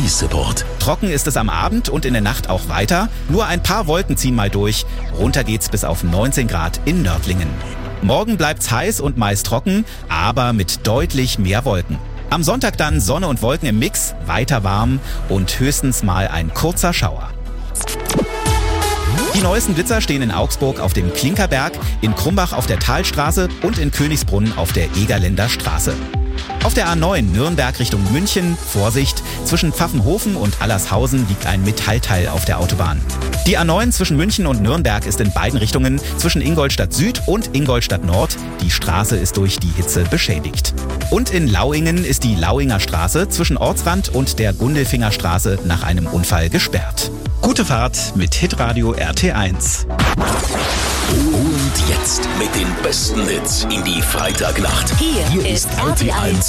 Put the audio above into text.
Police-Support. Trocken ist es am Abend und in der Nacht auch weiter. Nur ein paar Wolken ziehen mal durch. Runter geht's bis auf 19 Grad in Nördlingen. Morgen bleibt's heiß und meist trocken, aber mit deutlich mehr Wolken. Am Sonntag dann Sonne und Wolken im Mix, weiter warm und höchstens mal ein kurzer Schauer. Die neuesten Blitzer stehen in Augsburg auf dem Klinkerberg, in Krumbach auf der Talstraße und in Königsbrunn auf der Egerländer Straße. Auf der A9 Nürnberg Richtung München, Vorsicht, zwischen Pfaffenhofen und Allershausen liegt ein Metallteil auf der Autobahn. Die A9 zwischen München und Nürnberg ist in beiden Richtungen zwischen Ingolstadt Süd und Ingolstadt Nord. Die Straße ist durch die Hitze beschädigt. Und in Lauingen ist die Lauinger Straße zwischen Ortsrand und der Gundelfinger Straße nach einem Unfall gesperrt. Gute Fahrt mit Hitradio RT1. Und jetzt mit den besten Hits in die Freitagnacht. Hier ist RT1